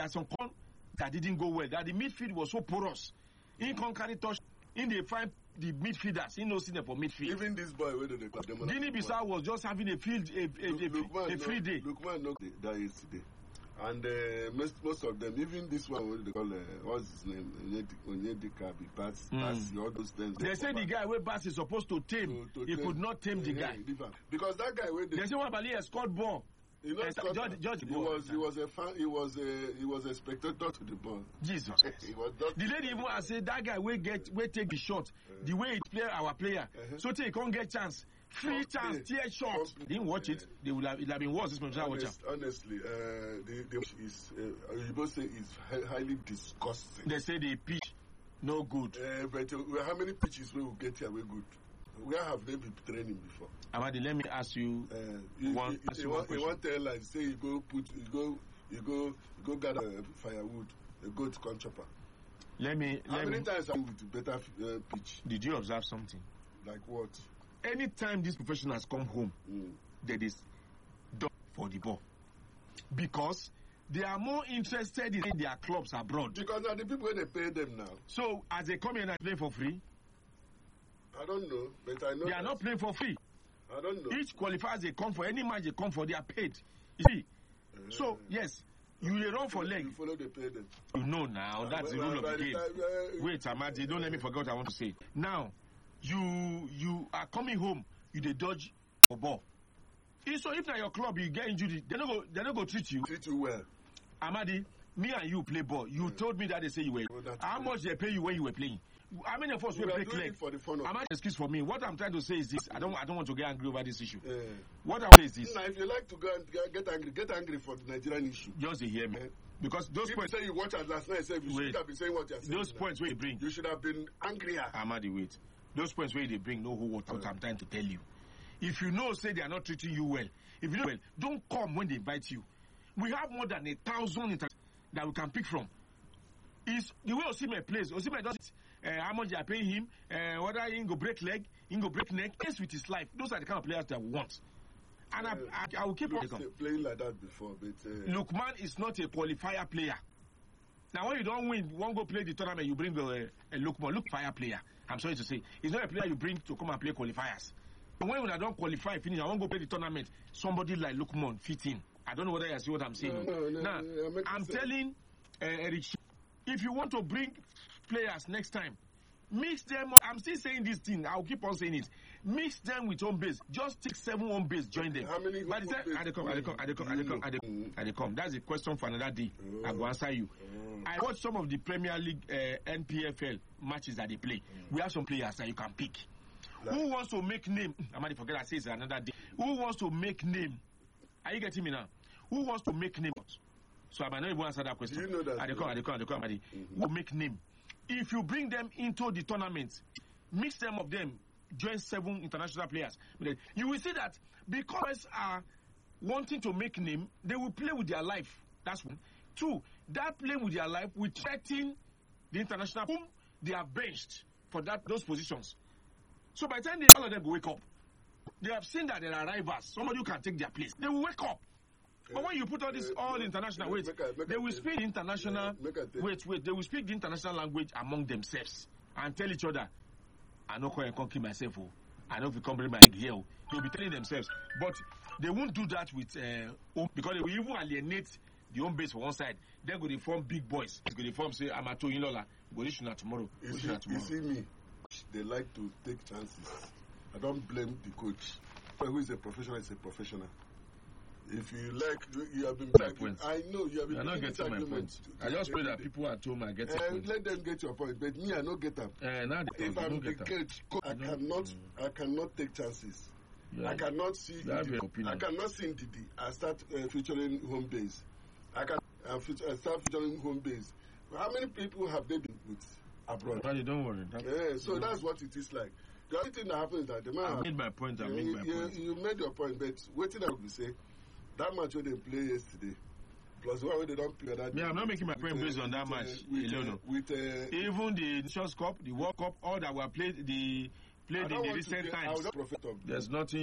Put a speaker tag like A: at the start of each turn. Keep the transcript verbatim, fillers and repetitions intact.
A: are some con that didn't go well. That the midfield was so porous. In can carry touch, in they find the midfielders. In no see them for midfield.
B: Even this boy, where did they club them?
A: Guinea-Bissau was just having a field, a, a,
B: Look,
A: a,
B: Lookman,
A: a free
B: no,
A: day.
B: Lookman knocked that yesterday. And uh, most, most of them, even this one, what they call, uh, what's his name? Onyedika, Basi, mm. all those things.
A: They, they say the guy where Basi is supposed to tame, to, to he tame. could not tame uh, the guy.
B: Because that guy, where they,
A: they say one Bali has scored ball.
B: You know,
A: uh, George, George
B: he was he was a fan, he was a he was a spectator to the ball.
A: Jesus.
B: he was not,
A: the lady even I say that guy will get will take the shot. Uh, the way he play our player, uh-huh. so he can't get chance. Free chance, tear shot. Didn't watch it. They would have it have been worse. This Honest, watch
B: honestly, uh, the the is uh, you both say is highly disgusting.
A: They say the pitch no good.
B: Uh, but uh, how many pitches we will get here? We good. Where have they been training before?
A: Amadi, let me ask you uh, you, one,
B: you,
A: ask
B: you,
A: you
B: one
A: one question.
B: You want to tell like say you go put you go you go you go gather uh, firewood, you go to corn chopper.
A: Let me.
B: How
A: let
B: many
A: me,
B: times have you with better uh, pitch?
A: Did you observe something?
B: Like what?
A: Anytime these professionals come home, mm. there is done for the ball because they are more interested in their clubs abroad.
B: Because now the people they pay them now.
A: So as they come here and play for free.
B: I don't know, but I know
A: they are not playing for free.
B: I don't know.
A: Each qualifiers they come for, any match they come for, they are paid. You see? Uh, so, yes, you will run for leg.
B: You follow the pay them.
A: You know now, uh, that's uh, the rule uh, of the game. Uh, Wait, Amadi, don't let me forget what I want to say. Now, you you are coming home, you they dodge for ball. So if now your club, you get injured, they're not going to go treat you.
B: Treat you well.
A: Amadi, me and you play ball. You yeah. told me that they say you were. Oh, How much they pay you when you were playing? How many of us will break leg?
B: For the fun of
A: I'm not excuse for me. What I'm trying to say is this. I don't I don't want to get angry over this issue.
B: Yeah.
A: What I'm saying is this.
B: Now, if you like to go and get angry, get angry for the Nigerian issue.
A: Just to hear me. Yeah. Because those
B: People
A: points.
B: say you watch us last night, say you
A: wait,
B: should have been saying what you're saying.
A: Those now. Points where you bring.
B: You should have been angrier.
A: Amadi, wait. Those points where they bring, know who what yeah. I'm trying to tell you. If you know, say they are not treating you well. If you know well, don't come when they invite you. We have more than a thousand that we can pick from. Is the way Osimhen plays. Osimhen does uh, how much they are paying him, uh, whether he can go break leg, he can go break neck, yes, with his life. Those are the kind of players that we want. And uh, I, I, I will keep on
B: playing like that before. But uh,
A: Lookman is not a qualifier player. Now, when you don't win, you won't go play the tournament, you bring a, a Lookman, look fire player. I'm sorry to say. He's not a player you bring to come and play qualifiers. But when I don't qualify, finish, I won't go play the tournament. Somebody like Lookman fit in. I don't know whether you see what I'm saying.
B: No, no, no,
A: now,
B: no,
A: I'm telling uh, Eric, if you want to bring players next time, mix them. I'm still saying this thing. I'll keep on saying it. Mix them with home base. Just take seven home base. Join them.
B: How many?
A: By the time I come, I come, I come, I come, I come, come. That's a question for another day. Oh. I will answer you. Oh. I watch some of the Premier League, uh, N P F L matches that they play. Mm. We have some players that you can pick. Like, who wants to make name? I might forget. I say it's another day. Who wants to make name? Are you getting me now? Who wants to make name? So I might not even answer that question.
B: You know that.
A: I come, I come, I come, I mm-hmm. Who make name? If you bring them into the tournament, mix them of them, join seven international players, you will see that because are wanting to make name, they will play with their life. That's one. Two, that playing with their life will threaten the international whom they are benched for that those positions. So by the time they, all of them will wake up, they have seen that there are rivals, somebody who can take their place. They will wake up. But when you put all this all international, wait, they will speak international, wait, wait, they will speak the international language among themselves and tell each other, I know I can't kill myself, oh. I know if you come bring my leg here, oh. They'll be telling themselves. But they won't do that with, uh, because they will even alienate the home base for one side. They're going to form big boys. It's going to form, say, I'm a to Lola, go to Shuna tomorrow.
B: You see, you see me, they like to take chances. I don't blame the coach. Who is a professional is a professional. If you like, you have been.
A: Point.
B: I know you have been.
A: You're not getting my point. I just pray that people at home are getting.
B: Uh,
A: point.
B: Let them get your point, but me, I don't get them.
A: Uh, now
B: if
A: they
B: I'm the
A: coach,
B: I cannot, mm. I cannot take chances.
A: Yeah.
B: I cannot see.
A: Ndidi,
B: I cannot see Ndidi. I start uh, featuring home base. I can uh, feature, I start featuring home base. How many people have they been with abroad?
A: Well, don't worry.
B: That's, yeah, so that's what it is like. The only thing that happens is that the man.
A: I made my point. I uh, made my
B: you,
A: point.
B: You made your point, but waiting I will say. That match where they play yesterday, plus one where they don't play that.
A: Yeah, I'm not making my point based uh, on that match uh, with, alone. Uh,
B: with, uh,
A: Even the Nations Cup, the World Cup, all that were played, the played in the recent
B: get,
A: times.
B: I was not prophet of
A: There's nothing.